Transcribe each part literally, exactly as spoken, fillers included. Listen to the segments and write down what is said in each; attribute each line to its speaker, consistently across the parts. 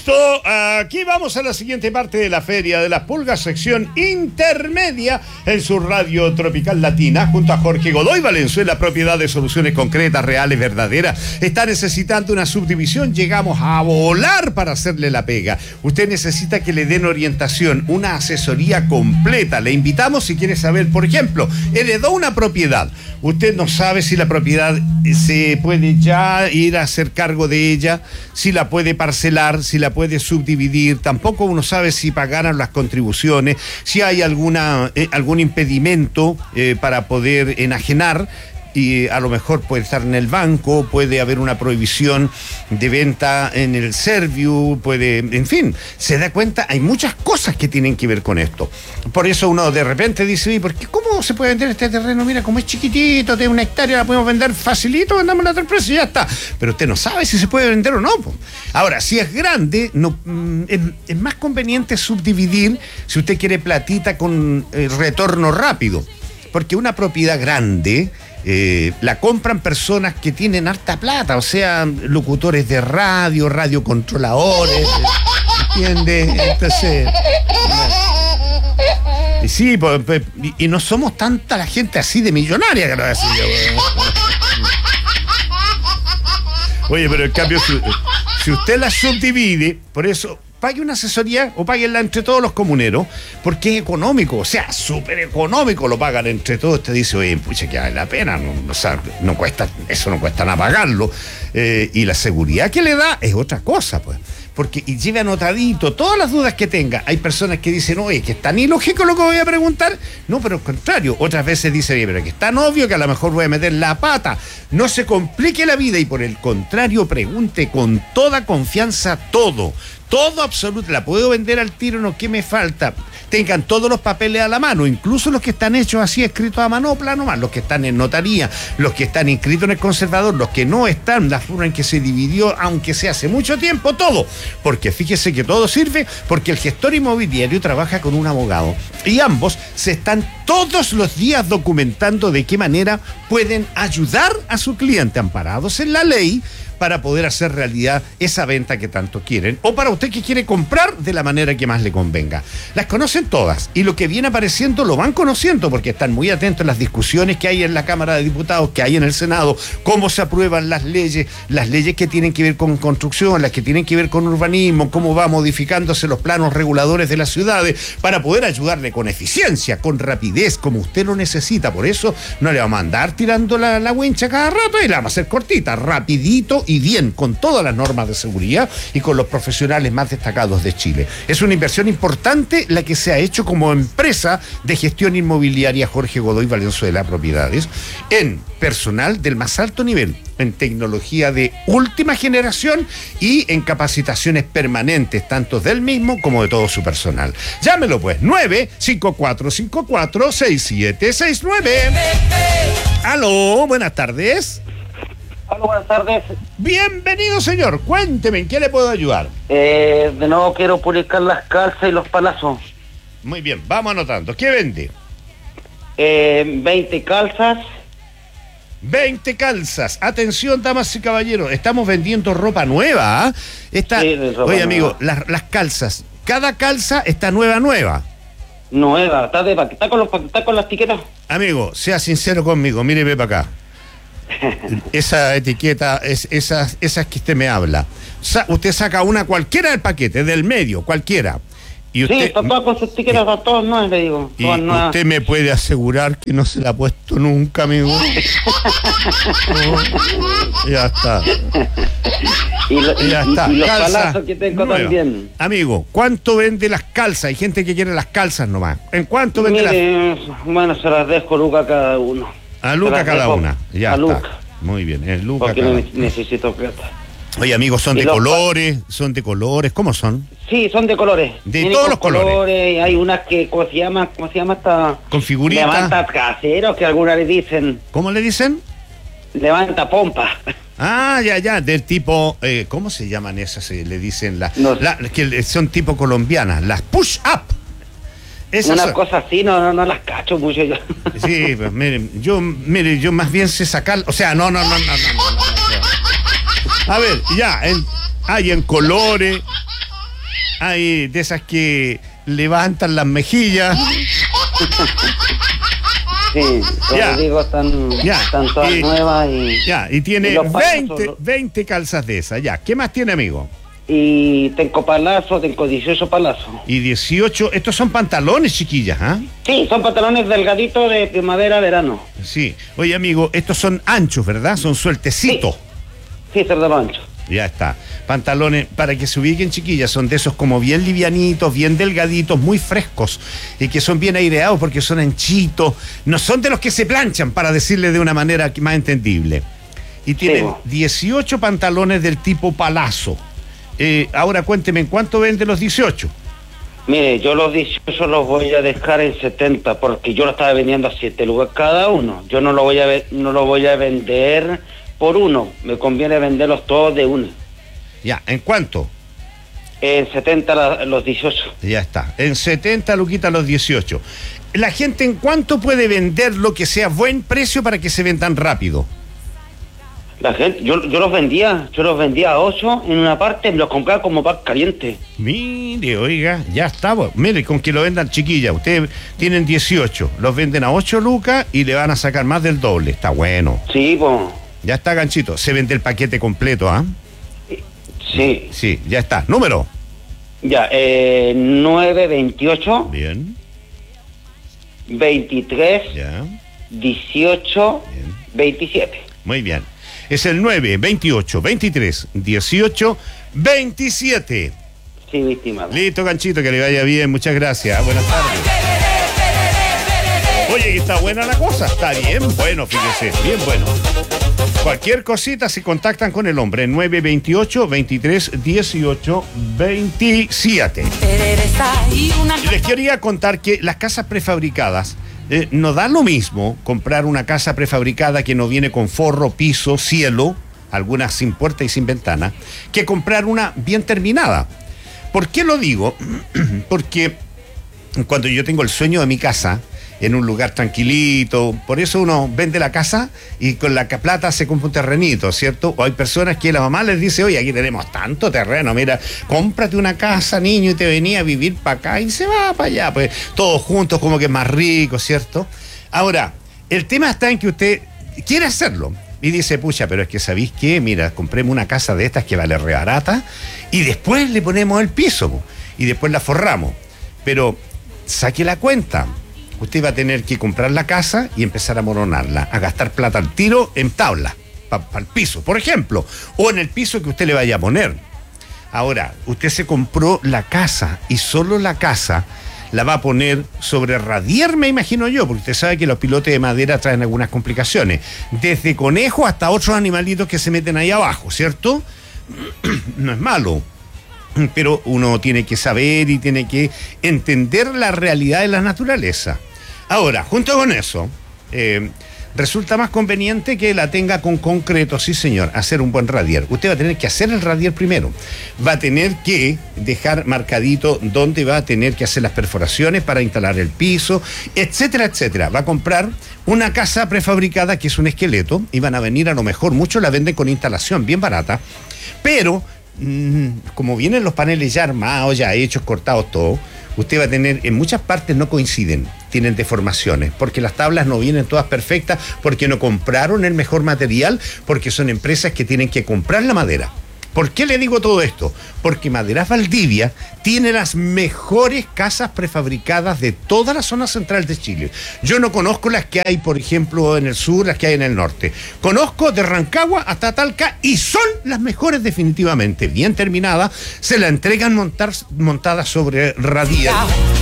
Speaker 1: So, aquí vamos a la siguiente parte de la Feria de las Pulgas, sección intermedia en su radio Tropical Latina, junto a Jorge Godoy Valenzuela, propiedad de soluciones concretas, reales, verdaderas. Está necesitando una subdivisión, llegamos a volar para hacerle la pega. Usted necesita que le den orientación, una asesoría completa. Le invitamos si quiere saber, por ejemplo, heredó una propiedad. Usted no sabe si la propiedad se puede ya ir a hacer cargo de ella, si la puede parcelar, si la puede subdividir, tampoco uno sabe si pagaron las contribuciones, si hay alguna eh, algún impedimento eh, para poder enajenar. Y a lo mejor puede estar en el banco, puede haber una prohibición de venta en el Serviu, puede, en fin, se da cuenta, hay muchas cosas que tienen que ver con esto. Por eso uno de repente dice, ¿por qué, cómo se puede vender este terreno? Mira, como es chiquitito, tiene una hectárea, la podemos vender facilito, vendamos la otra precio y ya está. Pero usted no sabe si se puede vender o no. Ahora, si es grande, no, es, es más conveniente subdividir si usted quiere platita con eh, retorno rápido. Porque una propiedad grande eh, la compran personas que tienen harta plata, o sea, locutores de radio, radiocontroladores, ¿entiendes? Entonces, y sí, pues, pues, y, y no somos tanta la gente así de millonaria que lo hace yo. Oye, pero en cambio, si, si usted la subdivide, por eso pague una asesoría o páguenla entre todos los comuneros, porque es económico, o sea, súper económico, lo pagan entre todos. Te dice, oye, pucha, que vale la pena, no, o sea, no cuesta, eso no cuesta nada pagarlo, eh, y la seguridad que le da es otra cosa, pues, porque y lleve anotadito todas las dudas que tenga. Hay personas que dicen, oye, que es tan ilógico lo que voy a preguntar. No, pero al contrario, otras veces dicen, oye, pero que es tan obvio que a lo mejor voy a meter la pata. No se complique la vida y por el contrario, pregunte con toda confianza todo. Todo absoluto, la puedo vender al tiro, no, ¿qué me falta? Tengan todos los papeles a la mano, incluso los que están hechos así, escritos a mano plano más, los que están en notaría, los que están inscritos en el conservador, los que no están, la forma en que se dividió, aunque sea hace mucho tiempo, todo. Porque fíjese que todo sirve, porque el gestor inmobiliario trabaja con un abogado y ambos se están todos los días documentando de qué manera pueden ayudar a su cliente, amparados en la ley, para poder hacer realidad esa venta que tanto quieren, o para usted que quiere comprar de la manera que más le convenga. Las conocen todas, y lo que viene apareciendo lo van conociendo, porque están muy atentos a las discusiones que hay en la Cámara de Diputados, que hay en el Senado, cómo se aprueban las leyes, las leyes que tienen que ver con construcción, las que tienen que ver con urbanismo, cómo va modificándose los planos reguladores de las ciudades, para poder ayudarle con eficiencia, con rapidez, como usted lo necesita. Por eso no le vamos a andar tirando la, la wincha cada rato, y la vamos a hacer cortita, rapidito y bien, con todas las normas de seguridad y con los profesionales más destacados de Chile. Es una inversión importante la que se ha hecho como empresa de gestión inmobiliaria Jorge Godoy Valenzuela Propiedades, en personal del más alto nivel, en tecnología de última generación y en capacitaciones permanentes, tanto del mismo como de todo su personal. Llámelo pues, nueve cinco cuatro cinco cuatro seis siete seis nueve. Aló, buenas tardes.
Speaker 2: Hola, buenas tardes.
Speaker 1: Bienvenido, señor. Cuénteme, ¿en qué le puedo ayudar?
Speaker 2: Eh, de nuevo quiero publicar las calzas y los palazos.
Speaker 1: Muy bien, vamos anotando. ¿Qué vende?
Speaker 2: Eh, veinte calzas.
Speaker 1: veinte calzas. Atención, damas y caballeros. Estamos vendiendo ropa nueva. ¿eh? Esta,
Speaker 2: Sí, de ropa
Speaker 1: oye, amigo,
Speaker 2: nueva.
Speaker 1: las, las calzas. Cada calza está nueva, nueva.
Speaker 2: Nueva. ¿Está, de, está, con los, está con las etiquetas?
Speaker 1: Amigo, sea sincero conmigo. Míreme para acá. Esa etiqueta, es, esas, esas que usted me habla. Sa- usted saca una cualquiera del paquete, del medio, cualquiera. Y usted,
Speaker 2: Sí, está todas con sus etiquetas, a todas nuevas, le digo.
Speaker 1: y
Speaker 2: Todas nuevas.
Speaker 1: usted me puede asegurar que no se la ha puesto nunca, amigo. Oh, ya está.
Speaker 2: Y, lo- y-
Speaker 1: Ya
Speaker 2: y-
Speaker 1: está.
Speaker 2: y los
Speaker 1: Calza
Speaker 2: palazos que tengo
Speaker 1: nueva.
Speaker 2: también.
Speaker 1: Amigo, ¿cuánto vende las calzas? Hay gente que quiere las calzas nomás. ¿En cuánto vende las?
Speaker 2: Mire, bueno, se las dejo Luca cada uno.
Speaker 1: A
Speaker 2: Se
Speaker 1: Luca
Speaker 2: las
Speaker 1: cada
Speaker 2: dejo
Speaker 1: una. Ya
Speaker 2: a
Speaker 1: está.
Speaker 2: Luca,
Speaker 1: Muy bien, es Luca
Speaker 2: porque
Speaker 1: cada
Speaker 2: ne-
Speaker 1: una.
Speaker 2: necesito plata.
Speaker 1: Oye, amigos, son
Speaker 2: Y
Speaker 1: de
Speaker 2: los pa-
Speaker 1: colores, son de colores, ¿cómo son?
Speaker 2: Sí, son de colores.
Speaker 1: De
Speaker 2: Vienen
Speaker 1: todos
Speaker 2: con
Speaker 1: los colores.
Speaker 2: Hay unas que, ¿cómo se llama? ¿Cómo se llama esta?
Speaker 1: Con figuritas.
Speaker 2: Levanta caseros, que algunas le dicen.
Speaker 1: ¿Cómo le dicen?
Speaker 2: Levanta pompa.
Speaker 1: Ah, ya, ya, del tipo, eh, ¿cómo se llaman esas? Se le dicen las,
Speaker 2: No.
Speaker 1: la- que son tipo colombianas, las push up. Esas
Speaker 2: Una
Speaker 1: son-
Speaker 2: cosa así, no, no, no las cacho mucho yo.
Speaker 1: Sí, pues miren, yo, mire, yo más bien sé sacar, o sea, no, no, no, no, no, no, no, no. A ver, ya, en, hay en colores, hay de esas que levantan las mejillas.
Speaker 2: Sí, como
Speaker 1: Ya.
Speaker 2: digo, están,
Speaker 1: Ya.
Speaker 2: están todas
Speaker 1: Y-
Speaker 2: nuevas y,
Speaker 1: Ya, y tiene
Speaker 2: Y los pasos
Speaker 1: veinte,
Speaker 2: son-
Speaker 1: veinte calzas de esas. Ya, ¿qué más tiene, amigo?
Speaker 2: y tengo palazos, tengo dieciocho palazos.
Speaker 1: Y dieciocho, estos son pantalones, chiquillas, ¿ah?
Speaker 2: Sí, son pantalones delgaditos de primavera-verano.
Speaker 1: Sí. Oye, amigo, estos son anchos, ¿verdad? Son sueltecitos.
Speaker 2: Sí, cerdo ancho.
Speaker 1: Ya está. Pantalones, para que se ubiquen, chiquillas, son de esos como bien livianitos, bien delgaditos, muy frescos, y que son bien aireados porque son anchitos. No son de los que se planchan, para decirle de una manera más entendible. Y tienen
Speaker 2: bo.
Speaker 1: dieciocho pantalones del tipo palazo. Eh, ahora cuénteme, ¿en cuánto vende los dieciocho?
Speaker 2: Mire, yo los dieciocho los voy a dejar en setenta porque yo lo estaba vendiendo a siete lucas cada uno. Yo no lo voy a ve- no lo voy a vender por uno. Me conviene venderlos todos de una.
Speaker 1: Ya, ¿en cuánto?
Speaker 2: En setenta la- los dieciocho.
Speaker 1: Ya está. En setenta luquitas los dieciocho. ¿La gente en cuánto puede vender lo que sea buen precio para que se vendan rápido?
Speaker 2: La gente, yo, yo los vendía, yo los vendía a ocho en una parte, me los compraba como pan caliente.
Speaker 1: Mire, oiga, ya está. Bueno, mire, con que lo vendan, chiquilla. Ustedes tienen dieciocho, los venden a ocho lucas y le van a sacar más del doble. Está bueno.
Speaker 2: Sí, pues,
Speaker 1: Ya está, ganchito. Se vende el paquete completo, ¿ah?
Speaker 2: sí.
Speaker 1: Sí, ya está. Número.
Speaker 2: Ya, eh, nueve, veintiocho,
Speaker 1: Bien,
Speaker 2: veintitrés,
Speaker 1: ya.
Speaker 2: dieciocho,
Speaker 1: Bien.
Speaker 2: veintisiete.
Speaker 1: Muy bien. Es el nueve, veintiocho, veintitrés, dieciocho, veintisiete.
Speaker 2: Sí, mi estimado.
Speaker 1: Listo, ganchito, que le vaya bien. Muchas gracias. Buenas tardes. Oye, está buena la cosa. Está bien bueno, fíjese. Bien bueno. Cualquier cosita se contactan con el hombre. nueve veintiocho, veintitrés, dieciocho, veintisiete. Y les quería contar que las casas prefabricadas eh, no da lo mismo comprar una casa prefabricada que no viene con forro, piso, cielo, algunas sin puerta y sin ventana, que comprar una bien terminada. ¿Por qué lo digo? Porque cuando yo tengo el sueño de mi casa, en un lugar tranquilito, por eso uno vende la casa y con la plata se compra un terrenito, ¿cierto? O hay personas que la mamá les dice, oye, aquí tenemos tanto terreno, mira, cómprate una casa, niño, y te venía a vivir para acá y se va para allá, pues todos juntos como que es más rico, ¿cierto? Ahora, el tema está en que usted quiere hacerlo y dice, pucha, pero es que ¿sabéis qué? Mira, compremos una casa de estas que vale re barata y después le ponemos el piso po, y después la forramos, pero saque la cuenta. Usted va a tener que comprar la casa y empezar a moronarla, a gastar plata al tiro en tabla, para pa el piso, por ejemplo, o en el piso que usted le vaya a poner. Ahora, usted se compró la casa y solo la casa la va a poner sobre radier, me imagino yo, porque usted sabe que los pilotes de madera traen algunas complicaciones, desde conejos hasta otros animalitos que se meten ahí abajo, ¿cierto? No es malo. Pero uno tiene que saber y tiene que entender la realidad de la naturaleza. Ahora, junto con eso, eh, resulta más conveniente que la tenga con concreto, sí señor, hacer un buen radier. Usted va a tener que hacer el radier primero. Va a tener que dejar marcadito dónde va a tener que hacer las perforaciones para instalar el piso, etcétera, etcétera. Va a comprar una casa prefabricada que es un esqueleto y van a venir a lo mejor, muchos la venden con instalación bien barata, pero como vienen los paneles ya armados, ya hechos, cortados, todo, usted va a tener, en muchas partes no coinciden, tienen deformaciones, porque las tablas no vienen todas perfectas, porque no compraron el mejor material, porque son empresas que tienen que comprar la madera. ¿Por qué le digo todo esto? Porque Maderas Valdivia tiene las mejores casas prefabricadas de toda la zona central de Chile. Yo no conozco las que hay, por ejemplo, en el sur, las que hay en el norte. Conozco de Rancagua hasta Talca y son las mejores definitivamente. Bien terminadas, se la entregan montar, montadas sobre radier.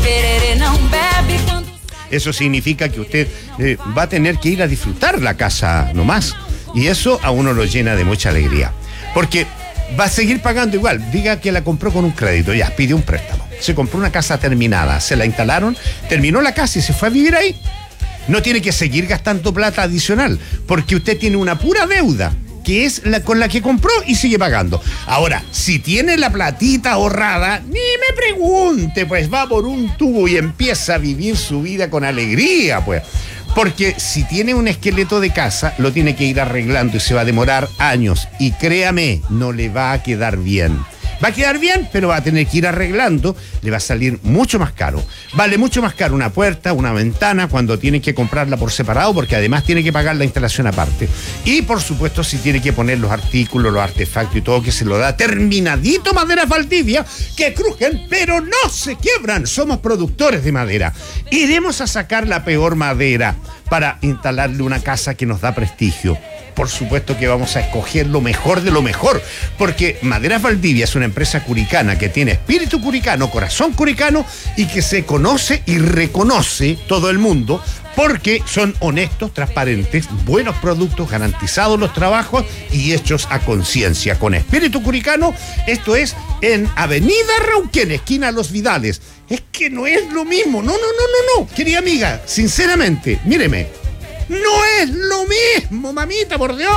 Speaker 1: Eso significa que usted eh, va a tener que ir a disfrutar la casa nomás. Y eso a uno lo llena de mucha alegría. Porque va a seguir pagando igual. Diga que la compró con un crédito, ya, pide un préstamo. Se compró una casa terminada, se la instalaron, terminó la casa y se fue a vivir ahí. No tiene que seguir gastando plata adicional, porque usted tiene una pura deuda, que es la con la que compró y sigue pagando. Ahora, si tiene la platita ahorrada, ni me pregunte, pues va por un tubo y empieza a vivir su vida con alegría, pues. Porque si tiene un esqueleto de casa, lo tiene que ir arreglando y se va a demorar años. Y créame, no le va a quedar bien. Va a quedar bien, pero va a tener que ir arreglando, le va a salir mucho más caro. Vale mucho más caro una puerta, una ventana, cuando tiene que comprarla por separado, porque además tiene que pagar la instalación aparte. Y por supuesto, si tiene que poner los artículos, los artefactos y todo, que se lo da terminadito Maderas Valdivia, que crujen, pero no se quiebran. Somos productores de madera. Iremos a sacar la peor madera para instalarle una casa que nos da prestigio. Por supuesto que vamos a escoger lo mejor de lo mejor, porque Maderas Valdivia es una empresa curicana que tiene espíritu curicano, corazón curicano y que se conoce y reconoce todo el mundo porque son honestos, transparentes, buenos productos, garantizados los trabajos y hechos a conciencia. Con espíritu curicano, esto es en Avenida Rauquén, esquina Los Vidales. Es que no es lo mismo, no, no, no, no, no, querida amiga, sinceramente, míreme. No es lo mismo, mamita, por Dios.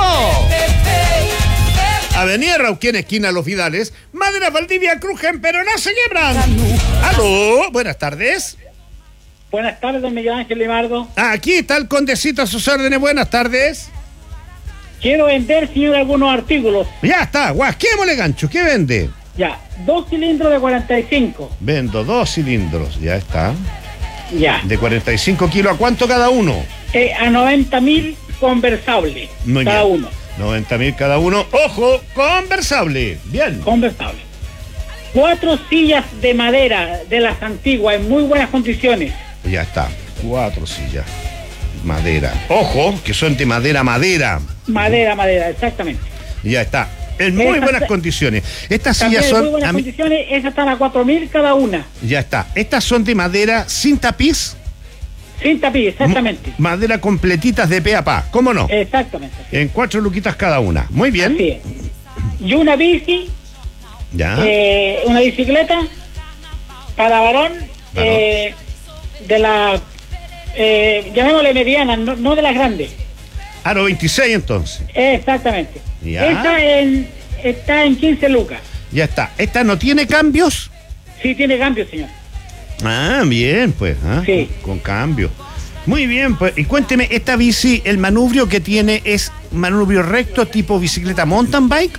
Speaker 1: Avenida Rauquén, esquina Los Vidales. Maderas Valdivia crujen, pero no se quiebran. Aló, buenas tardes.
Speaker 3: Buenas tardes, don Miguel Ángel Limardo.
Speaker 1: Aquí está el condecito a sus órdenes, buenas tardes.
Speaker 3: Quiero vender, señor, algunos artículos.
Speaker 1: Ya está, guasquémosle gancho, ¿qué vende?
Speaker 3: Ya, dos cilindros de cuarenta y cinco.
Speaker 1: Vendo dos cilindros, ya está.
Speaker 3: Ya.
Speaker 1: De cuarenta y cinco kilos, ¿a cuánto cada uno?
Speaker 3: Eh, a noventa mil conversable.
Speaker 1: Muy
Speaker 3: cada
Speaker 1: bien.
Speaker 3: uno.
Speaker 1: noventa mil cada uno. ¡Ojo! Conversable. Bien.
Speaker 3: Conversable. Cuatro sillas de madera de las antiguas en muy buenas condiciones.
Speaker 1: Ya está. Cuatro sillas. Madera. Ojo, que son de madera, madera.
Speaker 3: Madera, madera, exactamente.
Speaker 1: Ya está. En muy
Speaker 3: Estas
Speaker 1: buenas
Speaker 3: se-
Speaker 1: condiciones. Estas
Speaker 3: También
Speaker 1: sillas
Speaker 3: en
Speaker 1: son.
Speaker 3: muy buenas
Speaker 1: a mí-
Speaker 3: condiciones, esas están a cuatro mil cada una.
Speaker 1: Ya está. Estas son de madera sin tapiz.
Speaker 3: Sin tapiz, exactamente.
Speaker 1: M- madera completitas de pe a pa. ¿Cómo no?
Speaker 3: Exactamente. así.
Speaker 1: En cuatro luquitas cada una. Muy bien.
Speaker 3: Así es. Y una bici,
Speaker 1: Ya.
Speaker 3: eh, una bicicleta para varón,
Speaker 1: Varón.
Speaker 3: eh, de la, eh, llamémosle mediana, no, no de las grandes.
Speaker 1: Aro veintiséis entonces.
Speaker 3: Exactamente.
Speaker 1: Ya.
Speaker 3: Esta en, está en quince lucas.
Speaker 1: Ya está. ¿Esta no tiene cambios?
Speaker 3: Sí tiene cambio, señor.
Speaker 1: Ah, bien, pues. ¿ah?
Speaker 3: Sí.
Speaker 1: Con, con cambio. Muy bien, pues. Y cuénteme, ¿esta bici, el manubrio que tiene es manubrio recto tipo bicicleta mountain bike?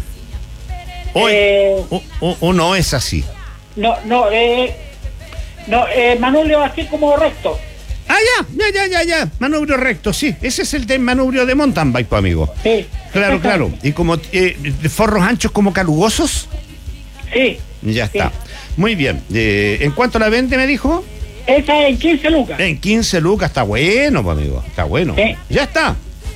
Speaker 1: ¿O,
Speaker 3: Eh,
Speaker 1: o- o- o no es así?
Speaker 3: No, no, eh, no, eh, manubrio así como recto.
Speaker 1: Ah, ya, ya, ya, ya, ya. Manubrio recto, sí. Ese es el de manubrio de mountain bike, pues, amigo.
Speaker 3: Sí.
Speaker 1: Claro, claro.
Speaker 3: exactamente.
Speaker 1: Y como eh, de forros anchos como calugosos.
Speaker 3: Sí.
Speaker 1: Ya
Speaker 3: sí.
Speaker 1: está. Muy bien. Eh, ¿En cuánto la vende, me dijo?
Speaker 3: Esa en quince lucas.
Speaker 1: En quince lucas, está bueno, pues, amigo. Está bueno.
Speaker 3: Sí.
Speaker 1: Ya está.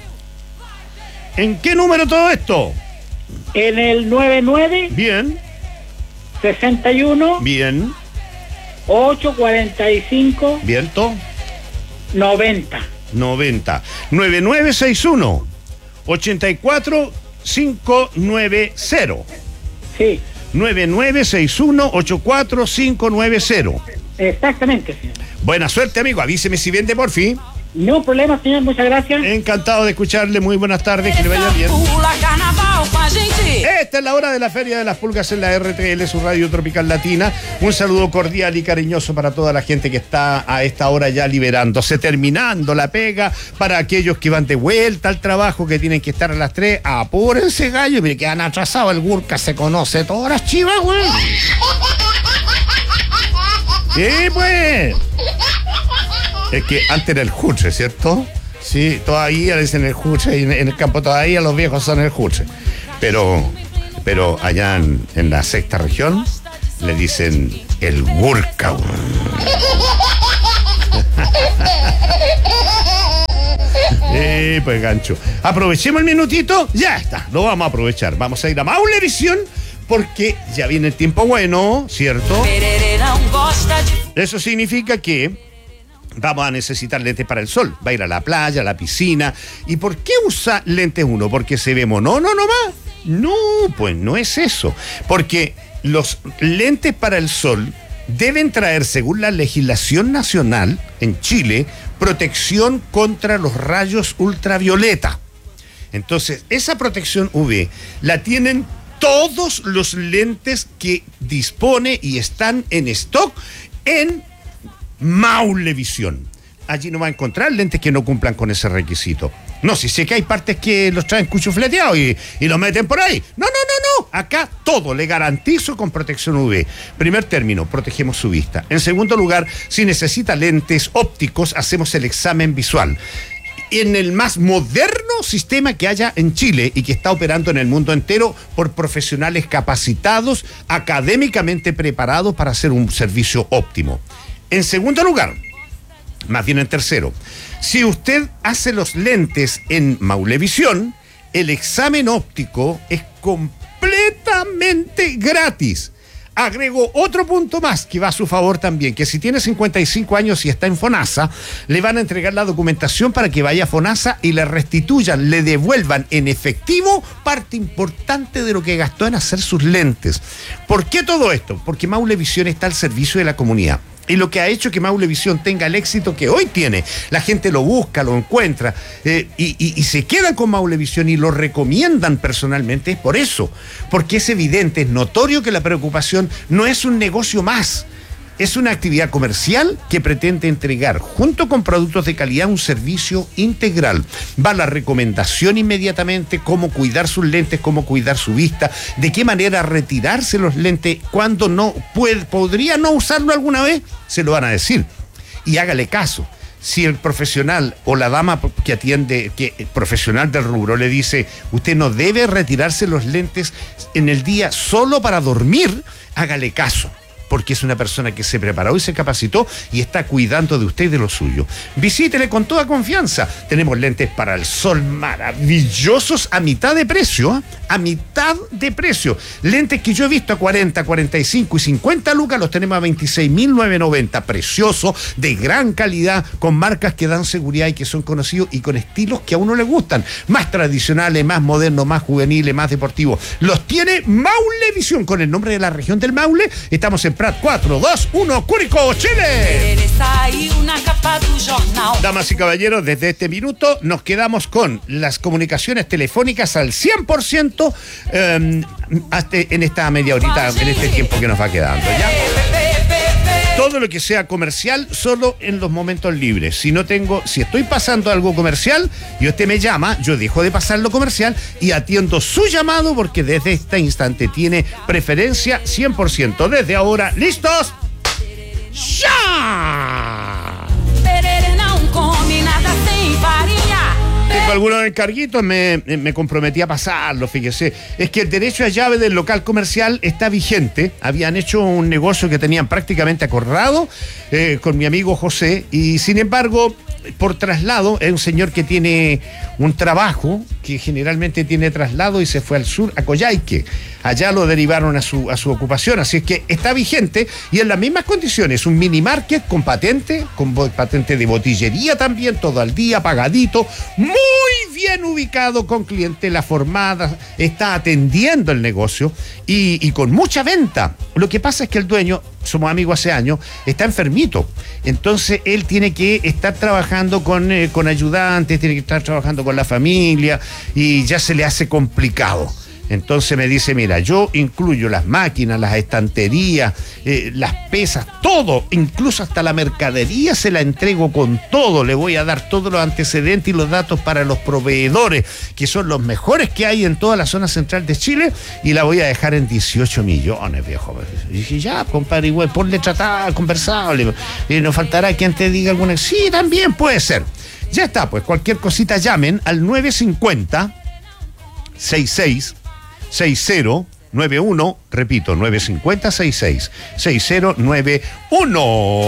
Speaker 1: ¿En qué número todo esto?
Speaker 3: En el noventa y nueve,
Speaker 1: Bien,
Speaker 3: sesenta y uno,
Speaker 1: bien,
Speaker 3: ocho cuarenta y cinco,
Speaker 1: bien, todo.
Speaker 3: noventa.
Speaker 1: noventa. nueve nueve seis uno, ocho cuatro cinco nueve cero.
Speaker 3: Sí,
Speaker 1: nueve nueve seis uno, ocho cuatro cinco nueve cero.
Speaker 3: exactamente, señor.
Speaker 1: Buena suerte, amigo. Avíseme si vende por fin.
Speaker 3: No problema, señor, muchas gracias.
Speaker 1: Encantado de escucharle. Muy buenas tardes. Que le vaya bien.
Speaker 4: Pula carnaval com a gente.
Speaker 1: Esta es la hora de la Feria de las Pulgas en la R T L, su radio tropical latina. Un saludo cordial y cariñoso para toda la gente que está a esta hora ya liberándose, terminando la pega. Para aquellos que van de vuelta al trabajo, que tienen que estar a las tres, apúrense, gallo, mire que han atrasado. El Gurka se conoce todas las chivas, güey. Sí, pues. Es que antes era el jutre, ¿cierto? Sí, todavía dicen el jutre y en, en el campo todavía los viejos son el jutre. Pero, pero allá en, en la sexta región le dicen el Gurka. güey. Eh, pues gancho. Aprovechemos el minutito. Ya está, lo vamos a aprovechar. Vamos a ir a Maulevisión porque ya viene el tiempo bueno, ¿cierto?
Speaker 4: Perere não gosta de
Speaker 1: Eso significa que vamos a necesitar lentes para el sol. Va a ir a la playa, a la piscina. ¿Y por qué usa lentes uno? ¿Porque se ve monono nomás? No, pues no es eso. Porque los lentes para el sol deben traer, según la legislación nacional en Chile, protección contra los rayos ultravioleta. Entonces, esa protección U V la tienen todos los lentes que dispone y están en stock en Maulevisión. Allí no va a encontrar lentes que no cumplan con ese requisito. No, si sé que hay partes que los traen cuchufleteados y, y los meten por ahí. No, no, no, no. Acá todo le garantizo con protección U V. Primer término, protegemos su vista. En segundo lugar, si necesita lentes ópticos, hacemos el examen visual. En el más moderno sistema que haya en Chile y que está operando en el mundo entero por profesionales capacitados, académicamente preparados para hacer un servicio óptimo. En segundo lugar, más bien en tercero, si usted hace los lentes en Maulevisión, el examen óptico es completamente gratis. Agrego otro punto más que va a su favor también, que si tiene cincuenta y cinco años y está en FONASA, le van a entregar la documentación para que vaya a FONASA y le restituyan, le devuelvan en efectivo parte importante de lo que gastó en hacer sus lentes. ¿Por qué todo esto? Porque Maulevisión está al servicio de la comunidad. Y lo que ha hecho que Maulevisión tenga el éxito que hoy tiene, la gente lo busca, lo encuentra eh, y, y, y se quedan con Maulevisión y lo recomiendan personalmente, es por eso, porque es evidente, es notorio que la preocupación no es un negocio más, es una actividad comercial que pretende entregar, junto con productos de calidad, un servicio integral. Va la recomendación inmediatamente, cómo cuidar sus lentes, cómo cuidar su vista, de qué manera retirarse los lentes, cuando no puede, podría no usarlo alguna vez, se lo van a decir. Y hágale caso. Si el profesional o la dama que atiende, que el profesional del rubro le dice, usted no debe retirarse los lentes en el día solo para dormir, hágale caso, porque es una persona que se preparó y se capacitó y está cuidando de usted y de lo suyo. Visítele con toda confianza. Tenemos lentes para el sol maravillosos a mitad de precio, ¿eh? A mitad de precio. Lentes que yo he visto a cuarenta, cuarenta y cinco y cincuenta lucas, los tenemos a veintiséis mil novecientos noventa. Precioso, de gran calidad, con marcas que dan seguridad y que son conocidos y con estilos que a uno le gustan. Más tradicionales, más modernos, más juveniles, más deportivos. Los tiene Maulevisión con el nombre de la región del Maule. Estamos en Prat cuatro dos uno, Curicó, Chile. Damas y caballeros, desde este minuto nos quedamos con las comunicaciones telefónicas al cien por ciento eh, hasta en esta media horita, en este tiempo que nos va quedando, ¿ya? Todo lo que sea comercial, solo en los momentos libres. Si no tengo, si estoy pasando algo comercial y usted me llama, yo dejo de pasar lo comercial y atiendo su llamado porque desde este instante tiene preferencia cien por ciento. Desde ahora, ¿listos? ¡Ya! Tengo algunos encarguitos, me, me comprometí a pasarlo, fíjese. Es que el derecho a llave del local comercial está vigente. Habían hecho un negocio que tenían prácticamente acordado eh, con mi amigo José y sin embargo, por traslado, es un señor que tiene un trabajo que generalmente tiene traslado y se fue al sur, a Coyhaique. Allá lo derivaron a su, a su ocupación, así es que está vigente y en las mismas condiciones, un mini market con patente, con patente de botillería también, todo al día, pagadito, muy bien ubicado, con clientela formada, está atendiendo el negocio y, y con mucha venta. Lo que pasa es que el dueño, somos amigos hace años, está enfermito, entonces él tiene que estar trabajando con, eh, con ayudantes, tiene que estar trabajando con la familia y ya se le hace complicado. Entonces me dice, mira, yo incluyo las máquinas, las estanterías, eh, las pesas, todo, incluso hasta la mercadería se la entrego con todo, le voy a dar todos los antecedentes y los datos para los proveedores, que son los mejores que hay en toda la zona central de Chile, y la voy a dejar en dieciocho millones, viejo. Y dije, ya, compadre, igual, ponle tratada, conversable, y nos faltará quien te diga alguna, sí, también puede ser. Ya está, pues, cualquier cosita llamen al nueve cinco cero, seis seis seis cero nueve uno, repito, nueve cinco cero, seis seis seis cero nueve uno.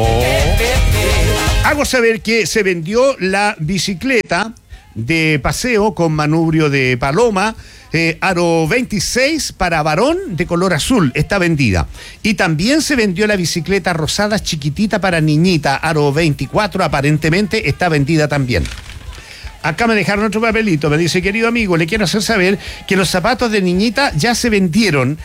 Speaker 1: Hago saber que se vendió la bicicleta de paseo con manubrio de paloma, eh, aro veintiséis para varón de color azul, está vendida. Y también se vendió la bicicleta rosada chiquitita para niñita, aro veinticuatro, aparentemente está vendida también. Acá me dejaron otro papelito, me dice, querido amigo, le quiero hacer saber que los zapatos de niñita ya se vendieron.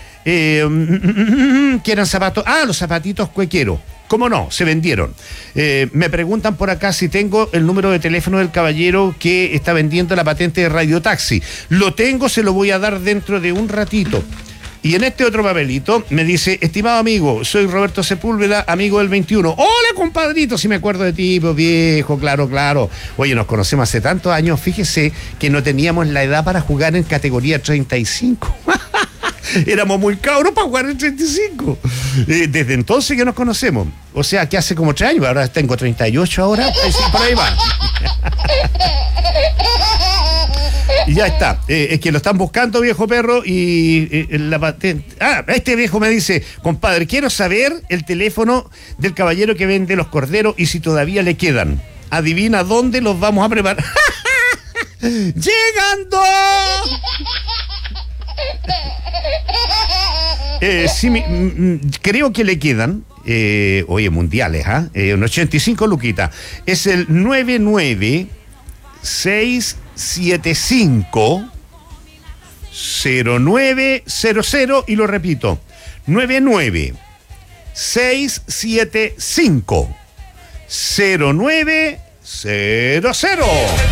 Speaker 1: Eh, que eran zapatos, ah, los zapatitos cuequeros. ¿Cómo no? Se vendieron. Eh, me preguntan por acá si tengo el número de teléfono del caballero que está vendiendo la patente de radiotaxi. Lo tengo, se lo voy a dar dentro de un ratito. Y en este otro papelito me dice, estimado amigo, soy Roberto Sepúlveda, amigo del veintiuno. Hola, compadrito, si me acuerdo de ti, pues viejo, claro, claro. Oye, nos conocemos hace tantos años, fíjese que no teníamos la edad para jugar en categoría treinta y cinco. Éramos muy cabros para jugar en treinta y cinco. Eh, desde entonces que nos conocemos. O sea, que hace como tres años, ahora tengo treinta y ocho ahora, pues sí, por ahí va. Y ya está, eh, es que lo están buscando, viejo perro, y eh, la patente. Ah, este viejo me dice, compadre, quiero saber el teléfono del caballero que vende los corderos y si todavía le quedan. Adivina dónde los vamos a preparar. ¡Llegando! Eh, sí, mi, m, creo que le quedan, eh, oye, mundiales, ¿ah? ¿eh? Eh, un ochenta y cinco luquitas. Es el nueve nueve seis siete cinco cero nueve cero cero y lo repito, nueve nueve seis siete cinco cero nueve cero cero.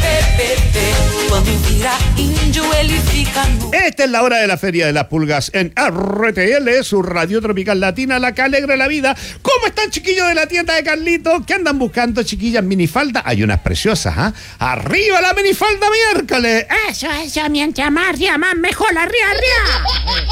Speaker 1: Esta es la hora de la Feria de las Pulgas en R T L, su radio tropical latina, la que alegra la vida. ¿Cómo están, chiquillos de la tienda de Carlitos? ¿Qué andan buscando, chiquillas? Minifalda, hay unas preciosas, ¿ah? ¿eh? ¡Arriba la minifalda miércoles!
Speaker 5: Eso, eso, mientras más arriba, más mejor, arriba, arriba.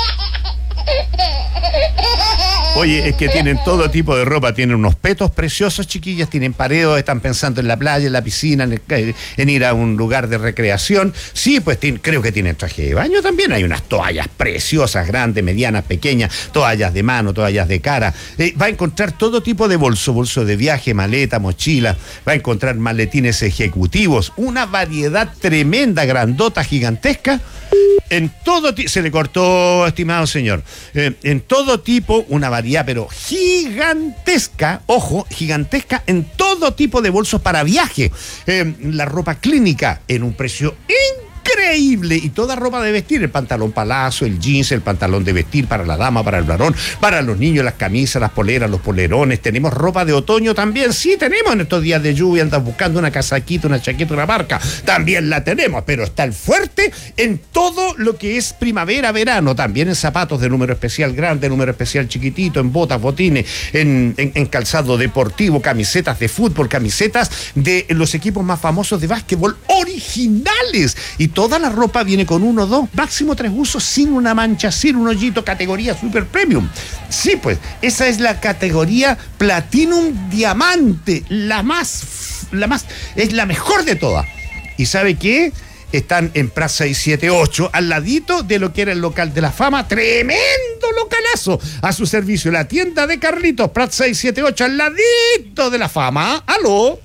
Speaker 1: Oye, es que tienen todo tipo de ropa, tienen unos petos preciosos, chiquillas, tienen pareos, están pensando en la playa, en la piscina, en, el, en ir a un lugar de recreación. Sí, pues tiene, creo que tienen traje de baño también, hay unas toallas preciosas, grandes, medianas, pequeñas, toallas de mano, toallas de cara. Eh, va a encontrar todo tipo de bolso, bolso de viaje, maleta, mochila, va a encontrar maletines ejecutivos, una variedad tremenda, grandota, gigantesca. En todo tipo, se le cortó, estimado señor, eh, en todo tipo, una variedad, pero gigantesca, ojo, gigantesca, en todo tipo de bolsos para viaje. Eh, la ropa clínica en un precio increíble, y toda ropa de vestir, el pantalón palazo, el jeans, el pantalón de vestir para la dama, para el varón, para los niños, las camisas, las poleras, los polerones. Tenemos ropa de otoño también, sí, tenemos en estos días de lluvia, andas buscando una casaquita, una chaqueta, una parca, también la tenemos, pero está el fuerte en todo lo que es primavera, verano, también en zapatos de número especial grande, número especial chiquitito, en botas, botines, en, en, en calzado deportivo, camisetas de fútbol, camisetas de los equipos más famosos de básquetbol originales, y toda la ropa viene con uno, dos, máximo tres usos, sin una mancha, sin un hoyito, categoría super premium. Sí, pues, esa es la categoría Platinum Diamante, la más, la más, es la mejor de todas. ¿Y sabe qué? Están en Prat seiscientos setenta y ocho, al ladito de lo que era el local de la fama, tremendo localazo, a su servicio, la tienda de Carlitos, Prat seiscientos setenta y ocho, al ladito de la fama. ¿Aló?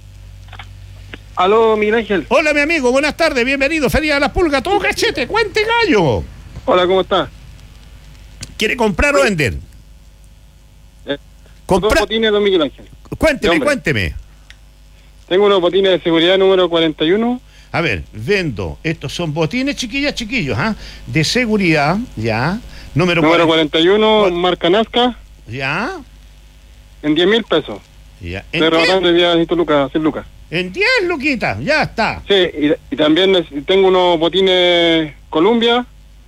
Speaker 6: Aló, Miguel Ángel.
Speaker 1: Hola, mi amigo, buenas tardes, bienvenido, Feria de las Pulgas, todo cachete, cuente gallo.
Speaker 6: Hola, ¿cómo está?
Speaker 1: ¿Quiere comprar o vender?
Speaker 6: Eh,
Speaker 1: Comprar.
Speaker 6: Dos botines, don Miguel Ángel.
Speaker 1: Cuénteme,
Speaker 6: Hombre.
Speaker 1: cuénteme.
Speaker 6: Tengo unos botines de seguridad número cuarenta y uno.
Speaker 1: A ver, vendo, estos son botines, chiquillas, chiquillos, ¿ah? De seguridad, ya. Número,
Speaker 6: Número
Speaker 1: cuarenta,
Speaker 6: cuarenta y uno,
Speaker 1: Cu-
Speaker 6: marca Nazca,
Speaker 1: ya.
Speaker 6: en diez mil pesos.
Speaker 1: Ya.
Speaker 6: Estoy
Speaker 1: En
Speaker 6: rebajando el día de necesito lucas, cien lucas.
Speaker 1: En diez, Luquita, ya está.
Speaker 6: Sí, y, y también neces- tengo unos botines Columbia.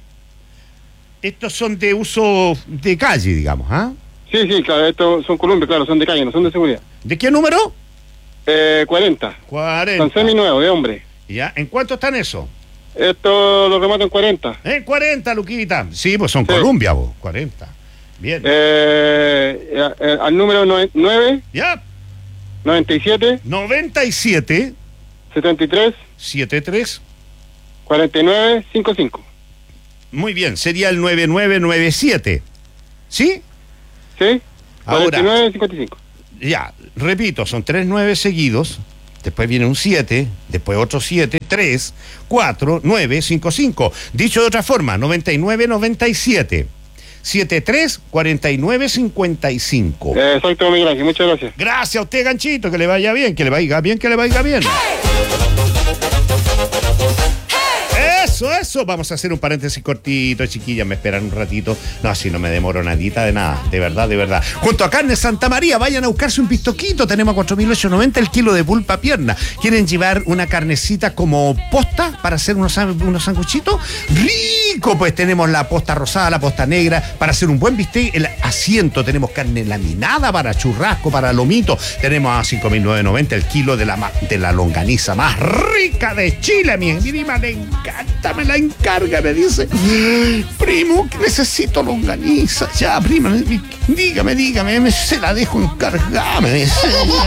Speaker 1: Estos son de uso de calle, digamos, ¿ah?
Speaker 6: Sí, sí, claro, estos son Columbia, claro, son de calle, no son de seguridad.
Speaker 1: ¿De qué número?
Speaker 6: Eh, cuarenta.
Speaker 1: cuarenta.
Speaker 6: Son semi-nuevos, de hombre.
Speaker 1: Ya, ¿en cuánto están esos?
Speaker 6: Esto lo remato en cuarenta.
Speaker 1: En cuarenta, Luquita. Sí, pues son
Speaker 6: Sí.
Speaker 1: Columbia, vos, cuarenta. Bien.
Speaker 6: Eh, eh, eh, al número nueve,
Speaker 1: Ya,
Speaker 6: noventa y siete,
Speaker 1: noventa y siete,
Speaker 6: setenta y tres,
Speaker 1: setenta y tres.
Speaker 6: cuarenta y nueve, cincuenta y cinco.
Speaker 1: Muy bien, sería el nueve nueve nueve siete. ¿Sí?
Speaker 6: ¿Sí?
Speaker 1: Ahora.
Speaker 6: cuarenta y nueve, cincuenta y cinco.
Speaker 1: Ya, repito, son tres nueve seguidos, después viene un siete, después otro siete, tres, cuatro, nueve, cinco, cinco. Dicho de otra forma, noventa y nueve, noventa y siete, setenta y tres, cuarenta y nueve, cincuenta y cinco.
Speaker 6: Eh, exacto, Miguel Ángel, muchas gracias.
Speaker 1: Gracias a usted, Ganchito, que le vaya bien, que le vaya bien, que le vaya bien. Eso, eso. Vamos a hacer un paréntesis cortito, chiquillas. Me esperan un ratito. No, si no me demoro nadita de nada. De verdad, de verdad. Junto a Carne Santa María, vayan a buscarse un pistoquito. Tenemos a cuatro mil ochocientos noventa el kilo de pulpa pierna. ¿Quieren llevar una carnecita como posta para hacer unos, unos sanguchitos? ¡Rico! Pues tenemos la posta rosada, la posta negra. Para hacer un buen bistec, el asiento. Tenemos carne laminada para churrasco, para lomito. Tenemos a cinco mil novecientos noventa el kilo de la, de la longaniza más rica de Chile. Mi prima le encanta, me la encarga, me dice: primo, que necesito longaniza. Ya, prima, dígame, dígame, me, se la dejo encargada, me dice.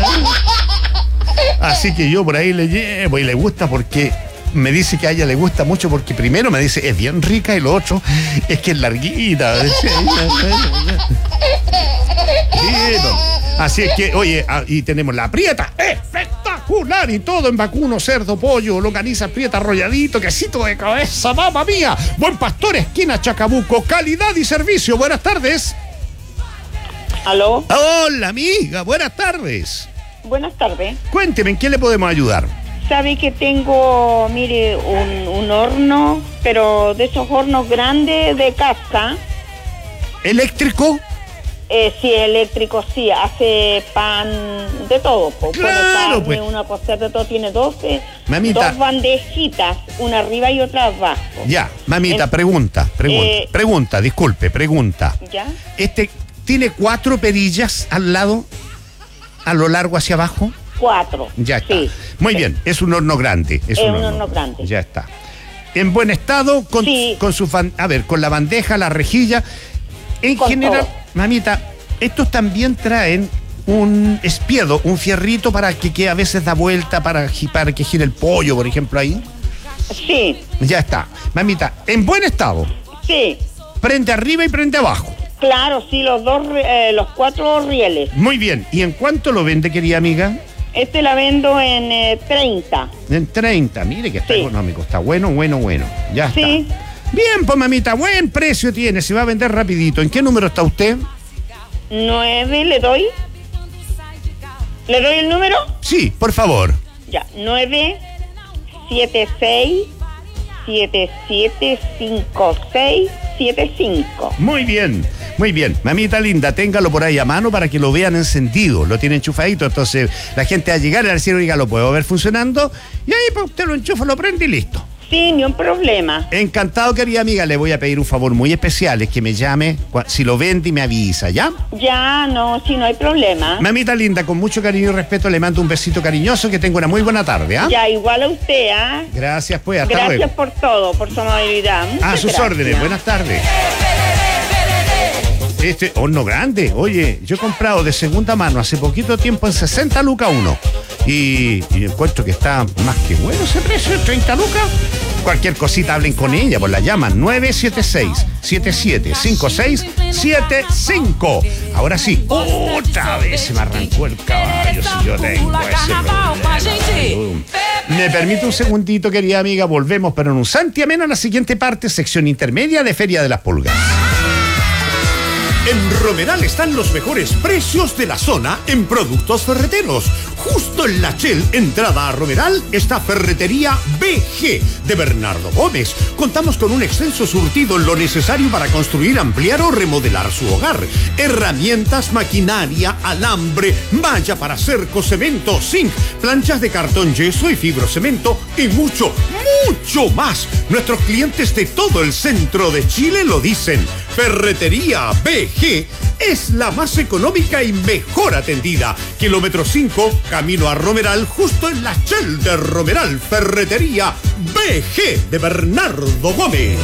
Speaker 1: Así que yo por ahí le llevo y le gusta porque me dice que a ella le gusta mucho porque primero me dice es bien rica y lo otro es que es larguita. Así es que, oye, y tenemos la prieta, espectacular y todo en vacuno, cerdo, pollo, longaniza prieta, arrolladito, quesito de cabeza, mamma mía. Buen Pastor, esquina Chacabuco, calidad y servicio. Buenas tardes.
Speaker 7: ¿Aló?
Speaker 1: Hola, amiga, buenas tardes.
Speaker 7: Buenas tardes.
Speaker 1: Cuénteme, ¿en qué le podemos ayudar?
Speaker 7: Sabe que tengo, mire, un, un horno, pero de esos hornos grandes de casa.
Speaker 1: ¿Eléctrico?
Speaker 7: Eh, sí, eléctrico, sí, hace pan de todo. Po.
Speaker 1: Claro,
Speaker 7: Pone carne,
Speaker 1: pues.
Speaker 7: una cosa de todo, tiene doce,
Speaker 1: Mamita.
Speaker 7: dos bandejitas, una arriba y otra abajo.
Speaker 1: Ya, mamita,
Speaker 7: En-
Speaker 1: pregunta, pregunta,
Speaker 7: eh,
Speaker 1: pregunta, disculpe, pregunta.
Speaker 7: ¿Ya?
Speaker 1: Este tiene cuatro perillas al lado, a lo largo hacia abajo.
Speaker 7: Cuatro.
Speaker 1: Ya está.
Speaker 7: Sí.
Speaker 1: Muy bien, es un horno grande. Es,
Speaker 7: Es un horno grande.
Speaker 1: Ya está. En buen estado, con,
Speaker 7: Sí.
Speaker 1: con su fan, a ver, con la bandeja, la rejilla. En
Speaker 7: Con
Speaker 1: general,
Speaker 7: todo.
Speaker 1: mamita, estos también traen un espiedo, un fierrito para que, que a veces da vuelta para, gi- para que gire el pollo, por ejemplo, ahí.
Speaker 7: Sí,
Speaker 1: Ya está. Mamita, en buen estado.
Speaker 7: sí.
Speaker 1: Prende arriba y prende abajo.
Speaker 7: Claro, sí, los dos, eh, los cuatro rieles.
Speaker 1: Muy bien. ¿Y en cuánto lo vende, querida amiga?
Speaker 7: Este la vendo en eh, treinta.
Speaker 1: En treinta. Mire que está
Speaker 7: Sí.
Speaker 1: económico. Está bueno, bueno, bueno. Ya
Speaker 7: Sí.
Speaker 1: está. Bien, pues mamita, buen precio tiene. Se va a vender rapidito. ¿En qué número está usted?
Speaker 7: Nueve, ¿le doy? ¿Le doy el número?
Speaker 1: Sí, por favor.
Speaker 7: Ya, nueve, siete, seis, siete, siete, cinco, seis, siete, cinco.
Speaker 1: Muy bien, muy bien. Mamita linda, téngalo por ahí a mano para que lo vean encendido. Lo tiene enchufadito, entonces la gente va a llegar y va a decir, oiga, lo puedo ver funcionando. Y ahí pues usted lo enchufa, lo prende y listo.
Speaker 7: Sí, ni un problema.
Speaker 1: Encantado, querida amiga. Le voy a pedir un favor muy especial, es que me llame cua- si lo vende y me avisa, ¿ya?
Speaker 7: Ya, no, sí, no hay problema.
Speaker 1: Mamita linda, con mucho cariño y respeto le mando un besito cariñoso, que tenga una muy buena tarde, ¿ah?
Speaker 7: Ya, igual a usted, ¿ah?
Speaker 1: Gracias, pues, hasta
Speaker 7: Gracias
Speaker 1: luego.
Speaker 7: por todo, por su amabilidad.
Speaker 1: A
Speaker 7: Muchas
Speaker 1: sus
Speaker 7: gracias.
Speaker 1: órdenes, buenas tardes. Este horno grande, oye, yo he comprado de segunda mano hace poquito tiempo en sesenta lucas uno. Y, y encuentro que está más que bueno ese precio, treinta lucas. Cualquier cosita hablen con ella, pues la llaman nueve siete seis, siete siete cinco seis siete cinco. Ahora sí, otra vez se me arrancó el caballo, si yo tengo ese problema. Me permite un segundito, querida amiga, volvemos, pero en un santiamén a la siguiente parte, sección intermedia de Feria de las Pulgas.
Speaker 8: En Romeral están los mejores precios de la zona en productos ferreteros. Justo en la Shell, entrada a Romeral, está Ferretería B G de Bernardo Gómez. Contamos con un extenso surtido en lo necesario para construir, ampliar o remodelar su hogar. Herramientas, maquinaria, alambre, malla para cerco, cemento, zinc, planchas de cartón, yeso y fibrocemento y mucho, mucho más. Nuestros clientes de todo el centro de Chile lo dicen. Ferretería B G es la más económica y mejor atendida. Kilómetro cinco, camino a Romeral, justo en la Shell de Romeral. Ferretería B G de Bernardo Gómez.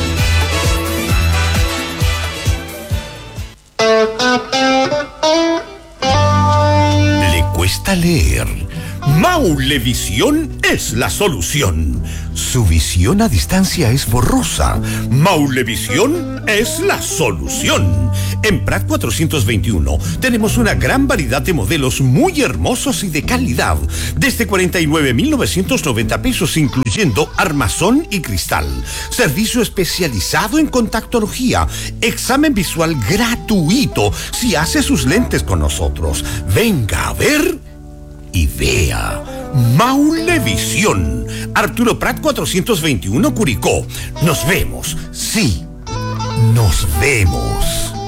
Speaker 8: ¿Le cuesta leer? Maulevisión es la solución. Su visión a distancia es borrosa. Maulevisión es la solución. En Prat cuatrocientos veintiuno tenemos una gran variedad de modelos muy hermosos y de calidad. Desde cuarenta y nueve mil novecientos noventa pesos, incluyendo armazón y cristal. Servicio especializado en contactología. Examen visual gratuito si hace sus lentes con nosotros. Venga a ver y vea. Maulevisión. Arturo Prat cuatrocientos veintiuno, Curicó. Nos vemos. Sí, nos vemos.